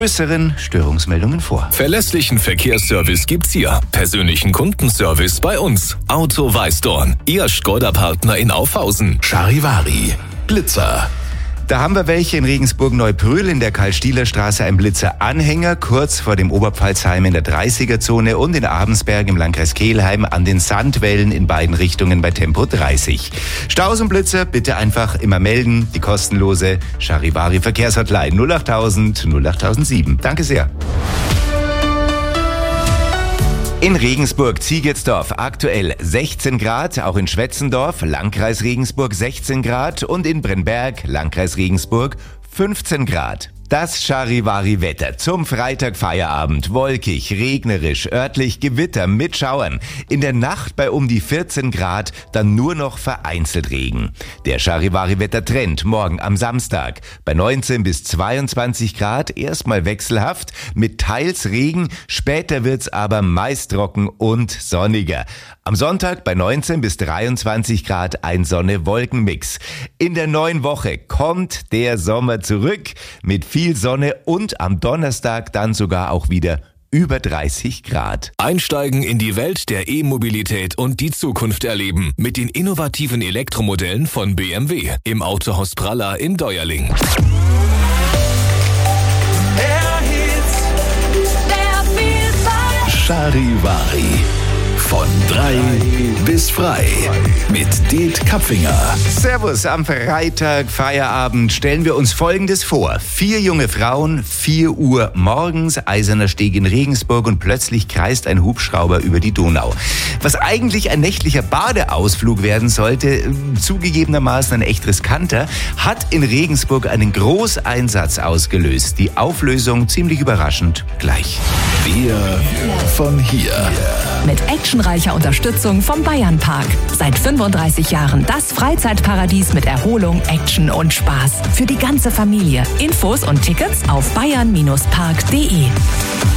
größeren Störungsmeldungen vor. Verlässlichen Verkehrsservice gibt's hier. Persönlichen Kundenservice bei uns. Auto Weißdorn. Ihr Škoda-Partner in Aufhausen. Charivari. Blitzer. Da haben wir welche in Regensburg-Neubrühl in der Karl-Stieler-Straße, ein Blitzer-Anhänger, kurz vor dem Oberpfalzheim in der 30er-Zone und in Abensberg im Landkreis Kelheim an den Sandwellen in beiden Richtungen bei Tempo 30. Staus und Blitzer bitte einfach immer melden. Die kostenlose Charivari Verkehrshotline 08000 08007. Danke sehr. In Regensburg, Ziegertsdorf aktuell 16 Grad, auch in Schwetzendorf, Landkreis Regensburg 16 Grad und in Brennberg, Landkreis Regensburg 15 Grad. Das Charivari-Wetter zum Freitagfeierabend. Wolkig, regnerisch, örtlich Gewitter mit Schauern. In der Nacht bei um die 14 Grad, dann nur noch vereinzelt Regen. Der Charivari-Wetter-Trend morgen am Samstag. Bei 19 bis 22 Grad erstmal wechselhaft mit teils Regen. Später wird's aber meist trocken und sonniger. Am Sonntag bei 19 bis 23 Grad ein Sonne-Wolken-Mix. In der neuen Woche kommt der Sommer zurück mit viel Sonne und am Donnerstag dann sogar auch wieder über 30 Grad. Einsteigen in die Welt der E-Mobilität und die Zukunft erleben mit den innovativen Elektromodellen von BMW im Autohaus Pralla in Deuerling. Charivari. Von 3 bis frei mit Det Kapfinger. Servus, am Freitag, Feierabend, stellen wir uns Folgendes vor. 4 junge Frauen, 4 Uhr morgens, Eiserner Steg in Regensburg und plötzlich kreist ein Hubschrauber über die Donau. Was eigentlich ein nächtlicher Badeausflug werden sollte, zugegebenermaßen ein echt riskanter, hat in Regensburg einen Großeinsatz ausgelöst. Die Auflösung ziemlich überraschend gleich. Wir von hier. Mit actionreicher Unterstützung vom Bayernpark. Seit 35 Jahren das Freizeitparadies mit Erholung, Action und Spaß. Für die ganze Familie. Infos und Tickets auf bayern-park.de.